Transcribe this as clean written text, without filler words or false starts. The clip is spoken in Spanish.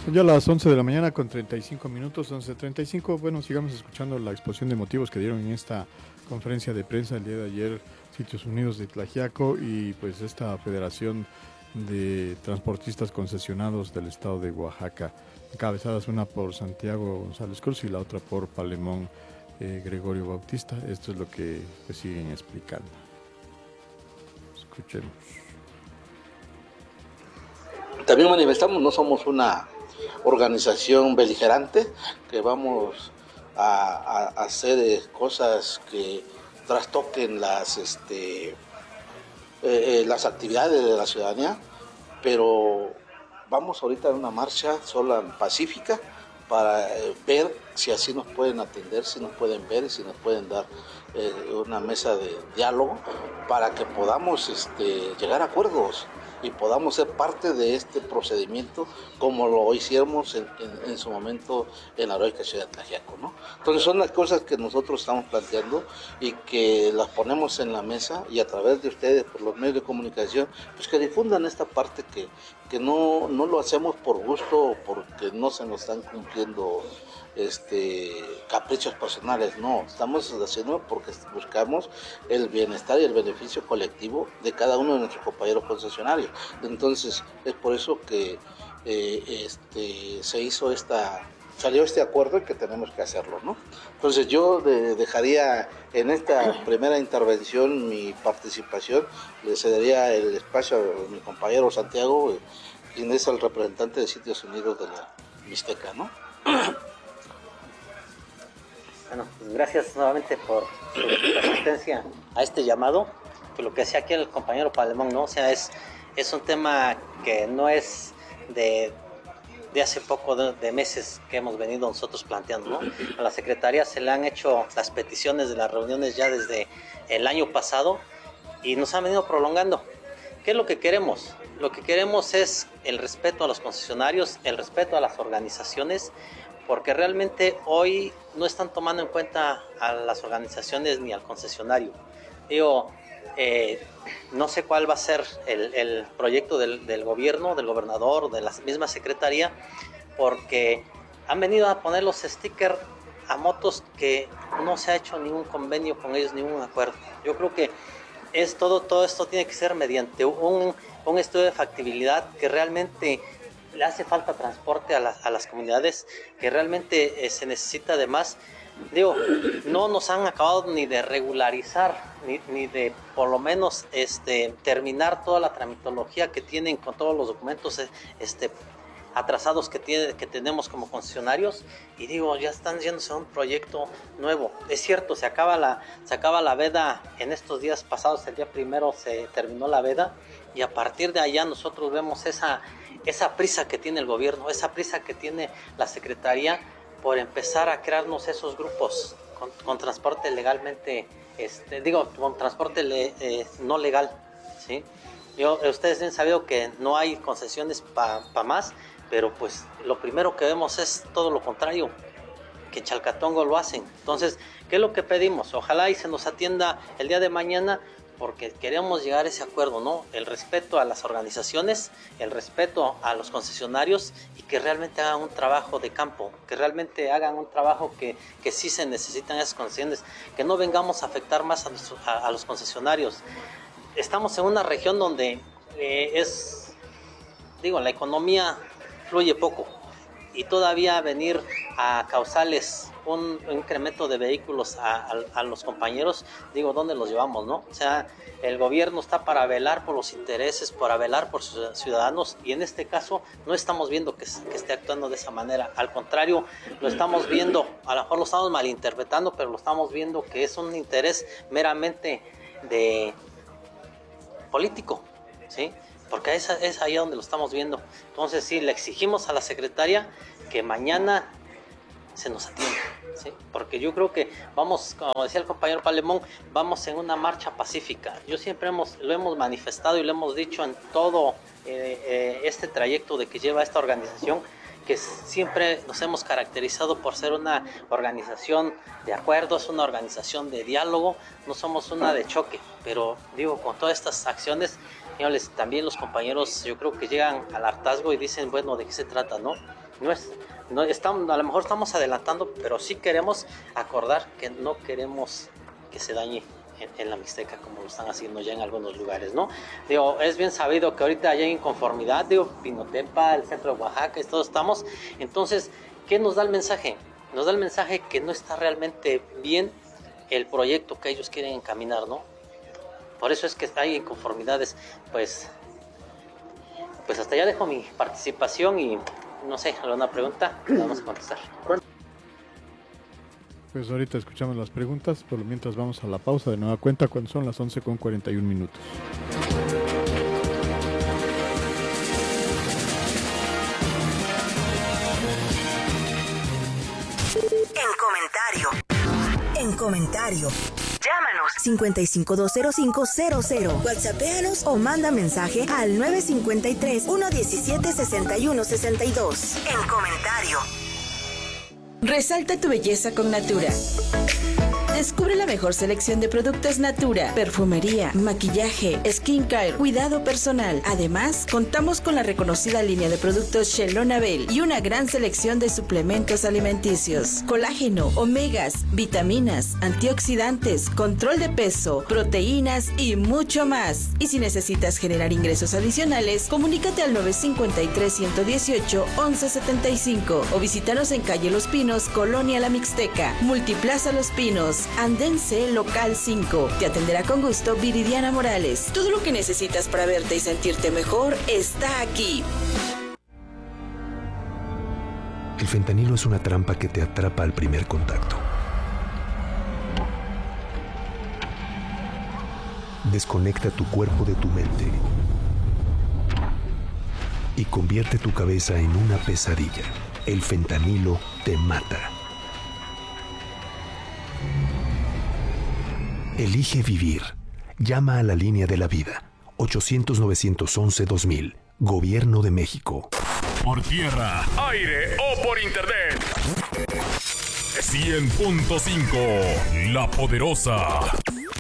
Son ya las 11 de la mañana con 35 minutos, 11:35. Bueno, sigamos escuchando la exposición de motivos que dieron en esta conferencia de prensa el día de ayer Sitios Unidos de Tlaxiaco y pues esta Federación de Transportistas Concesionados del Estado de Oaxaca, encabezadas una por Santiago González Cruz y la otra por Palemón Gregorio Bautista. Esto es lo que pues, siguen explicando. Escuchemos. También manifestamos, no somos una organización beligerante que vamos a hacer cosas que trastoquen las actividades de la ciudadanía, pero vamos ahorita en una marcha sola pacífica para ver si así nos pueden atender, si nos pueden ver, si nos pueden dar una mesa de diálogo para que podamos llegar a acuerdos y podamos ser parte de este procedimiento como lo hicimos en su momento en la heroica ciudad de Tlaxiaco, ¿no? Entonces son las cosas que nosotros estamos planteando y que las ponemos en la mesa y a través de ustedes, por los medios de comunicación, pues que difundan esta parte que no lo hacemos por gusto o porque no se nos están cumpliendo caprichos personales, no, estamos haciendo porque buscamos el bienestar y el beneficio colectivo de cada uno de nuestros compañeros concesionarios. Entonces es por eso que salió este acuerdo y que tenemos que hacerlo, ¿no? Entonces yo dejaría en esta primera intervención mi participación, le cedería el espacio a mi compañero Santiago, quien es el representante de Sitios Unidos de la Mixteca, ¿no? Bueno, pues gracias nuevamente por su asistencia a este llamado, que lo que decía aquí el compañero Palemón, ¿no? O sea, es un tema que no es de hace poco, de meses que hemos venido nosotros planteando, ¿no? A la Secretaría se le han hecho las peticiones de las reuniones ya desde el año pasado y nos han venido prolongando. ¿Qué es lo que queremos? Lo que queremos es el respeto a los concesionarios, el respeto a las organizaciones, porque realmente hoy no están tomando en cuenta a las organizaciones ni al concesionario. Digo, no sé cuál va a ser el proyecto del gobierno, del gobernador, de la misma secretaría, porque han venido a poner los stickers a motos que no se ha hecho ningún convenio con ellos, ningún acuerdo. Yo creo que todo esto tiene que ser mediante un estudio de factibilidad que realmente le hace falta transporte a las comunidades, que realmente se necesita de más. Digo, no nos han acabado ni de regularizar, ni de por lo menos terminar toda la tramitología que tienen con todos los documentos atrasados que tenemos como concesionarios, y digo, ya están yéndose a un proyecto nuevo. Es cierto, se acaba la veda en estos días pasados, el día primero se terminó la veda, y a partir de allá nosotros vemos esa prisa que tiene el gobierno, esa prisa que tiene la Secretaría por empezar a crearnos esos grupos con transporte legalmente, con transporte no legal, ¿sí? Ustedes han sabido que no hay concesiones para más, pero pues lo primero que vemos es todo lo contrario, que en Chalcatongo lo hacen. Entonces, ¿qué es lo que pedimos? Ojalá y se nos atienda el día de mañana, porque queremos llegar a ese acuerdo, ¿no? El respeto a las organizaciones, el respeto a los concesionarios, y que realmente hagan un trabajo de campo, que realmente hagan un trabajo que sí se necesitan esas concesiones, que no vengamos a afectar más a los concesionarios. Estamos en una región donde la economía fluye poco, y todavía venir a causarles un incremento de vehículos a los compañeros, ¿dónde los llevamos, no? O sea, el gobierno está para velar por los intereses, para velar por sus ciudadanos, y en este caso no estamos viendo que esté actuando de esa manera. Al contrario, lo estamos viendo, a lo mejor lo estamos malinterpretando, pero lo estamos viendo que es un interés meramente de político, ¿sí? Porque es ahí donde lo estamos viendo. Entonces sí, le exigimos a la secretaria que mañana se nos atienda, ¿sí? Porque yo creo que vamos, como decía el compañero Palemón, vamos en una marcha pacífica. Yo siempre lo hemos manifestado y lo hemos dicho en todo este trayecto de que lleva esta organización, que siempre nos hemos caracterizado por ser una organización de acuerdos, una organización de diálogo, no somos una de choque, pero con todas estas acciones señores, también los compañeros yo creo que llegan al hartazgo y dicen, bueno, ¿de qué se trata, no? No estamos, a lo mejor estamos adelantando, pero sí queremos acordar que no queremos que se dañe en la Mixteca como lo están haciendo ya en algunos lugares, ¿no? Digo, es bien sabido que ahorita hay inconformidad, digo, Pinotepa, el centro de Oaxaca, y todos estamos. Entonces, ¿qué nos da el mensaje? Nos da el mensaje que no está realmente bien el proyecto que ellos quieren encaminar, ¿no? Por eso es que hay inconformidades. Pues hasta ya dejo mi participación y no sé, alguna pregunta, vamos a contestar. Pues ahorita escuchamos las preguntas, por lo mientras vamos a la pausa de nueva cuenta cuando son las 11:41. En comentario. Llámanos 5520500. WhatsAppéanos o manda mensaje al 953-117-6162. En comentario. Resalta tu belleza con Natura. Descubre la mejor selección de productos Natura, perfumería, maquillaje, skincare, cuidado personal. Además, contamos con la reconocida línea de productos Shelonabel y una gran selección de suplementos alimenticios, colágeno, omegas, vitaminas, antioxidantes, control de peso, proteínas y mucho más. Y si necesitas generar ingresos adicionales, comunícate al 953-118-1175 o visítanos en calle Los Pinos, Colonia La Mixteca, Multiplaza Los Pinos, Andén C, local 5. Te atenderá con gusto Viridiana Morales. Todo lo que necesitas para verte y sentirte mejor está aquí. El fentanilo es una trampa que te atrapa al primer contacto. Desconecta tu cuerpo de tu mente y convierte tu cabeza en una pesadilla. El fentanilo te mata. Elige vivir. Llama a la línea de la vida. 800-911-2000. Gobierno de México. Por tierra, aire o por internet. 100.5. La Poderosa.